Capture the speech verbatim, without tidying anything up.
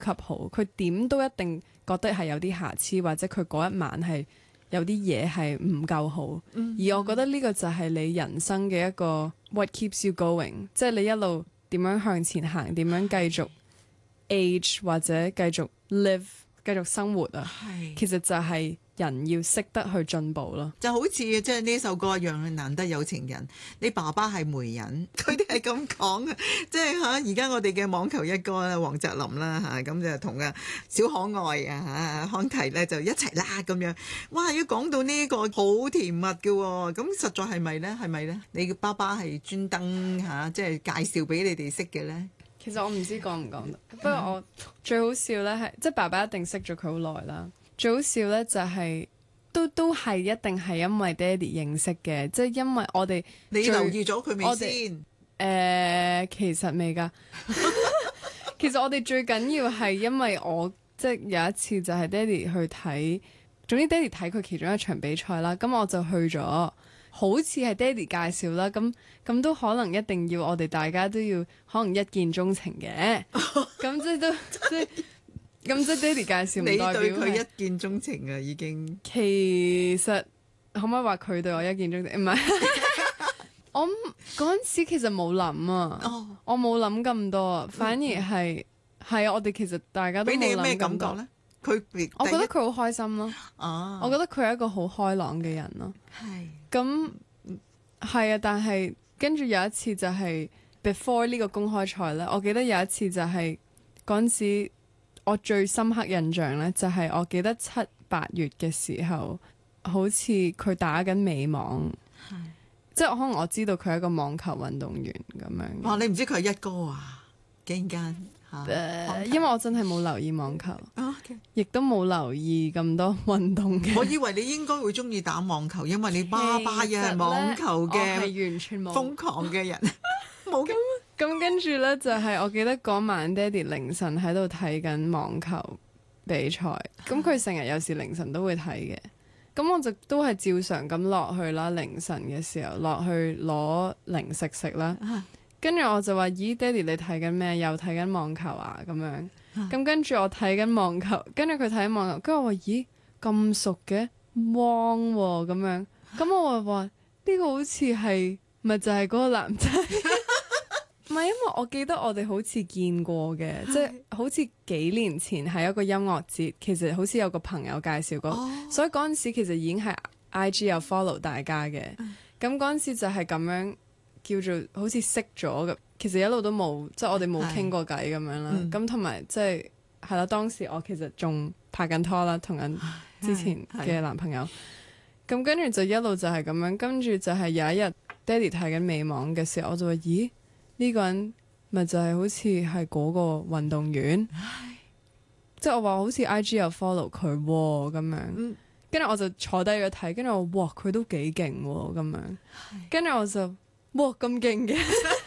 級好，佢點都一定覺得係有啲瑕疵，或者佢嗰一晚係有啲嘢係唔夠好。嗯、而我覺得呢個就係你人生嘅一個 what keeps you going， 即係你一路點樣向前行，點樣繼續 age 或者繼續 live 繼續生活啊。其實就係人要識得去進步咯， 就好似即係呢首歌一樣，難得有情人。你爸爸係媒人，佢哋係咁講嘅，即係嚇而家我哋嘅網球一哥啦，黃澤林啦嚇，咁就同啊小可愛啊嚇康提咧就一齊啦咁樣。哇！要講到呢個好甜蜜嘅喎，咁實在係咪咧？係咪咧？你嘅爸爸係專登嚇即係介紹俾你哋識嘅咧？ 其實我唔知講唔講到，不過我最好笑咧係即係爸爸一定識咗佢好耐啦。最好笑咧就係、是、都都係一定係因為爹哋認識嘅，即係因為我哋你留意咗佢未先？ 誒、呃，其實未㗎。其實我哋最緊要係因為我即係有一次就係爹哋去睇，總之爹哋睇佢其中一場比賽啦，咁我就去咗，好似係爹哋介紹啦，咁咁都可能一定要我哋大家都要可能一見鍾情嘅，咁即係都即係。咁即係爹哋介紹唔代表你對佢一見鍾情啊，已經。 其實可唔可以話佢對我一見鍾情？唔係，我嗰陣時其實冇諗啊，哦、我冇諗咁多啊，反而係係啊，我哋其實大家都冇諗咁多。俾你咩感覺咧？佢，我覺得佢好開心咯。哦，我覺得佢係一個好開朗嘅人咯。係。咁係啊，但係跟住有一次就係 before 呢個公開賽咧，我記得有一次就係嗰陣時。我最深刻印象呢，就係我記得七八月嘅時候，好似佢打緊美網，是即係可能我知道佢係一個網球運動員咁樣。 哇！你唔知佢係一哥啊？竟然間嚇 ，uh, 因為我真係冇留意網球，亦、oh, okay. 都冇留意咁多運動嘅。 我以為你應該會中意打網球，因為你爸爸又係網球嘅， 係完全冇瘋狂嘅人。冇咁咁跟住呢，就係、是、我記得嗰晚爹哋凌晨喺度睇緊網球比賽，咁佢成日有時凌晨都會睇嘅，咁我就都係照常咁落去啦，凌晨嘅時候落去攞零食食啦，跟住我就話：咦，爹哋你睇緊咩？又睇緊網球啊？咁樣，咁跟住我睇緊網球，跟住佢睇緊網球，跟住我話：咦，咁熟嘅汪喎咁樣，咁我話話呢個好似係咪就係嗰個男仔？唔係，因為我記得我哋好似見過嘅，即係好似幾年前係一個音樂節，其實好似有個朋友介紹過，哦、所以嗰陣時其實已經係 I G 有 follow 大家嘅。咁嗰陣時就係咁樣叫做好似識咗嘅，其實一路都冇，即係我哋冇傾過偈咁樣啦。咁同埋即係係啦，當時我其實仲拍緊拖啦，同緊之前嘅男朋友。咁跟住就一路就係咁樣，跟住就係有一日爹哋睇緊美網嘅時候，我就話：咦？呢個人咪就係好似係嗰個運動員，唉即係我話好似 I G 有 follow 佢咁樣，跟住、嗯、我就坐低咗睇，跟住我哇佢都幾勁咁樣，跟住我就哇咁勁嘅，